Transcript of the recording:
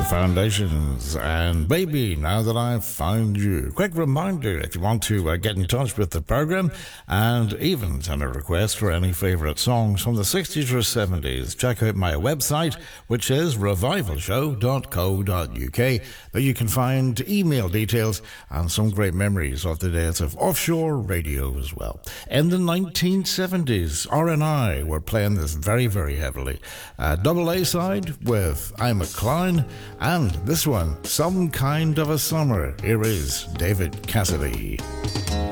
Foundations and Baby, Now That I've Found You. Quick reminder, if you want to get in touch with the program and even send a request for any favourite songs from the 60s or 70s, check out my website, which is revivalshow.co.uk. There you can find email details and some great memories of the days of offshore radio as well. In the 1970s, R&I were playing this very, very heavily. Double A side with I'm a Clown, and this one, Some Kind of a Summer. Here is David Cassidy.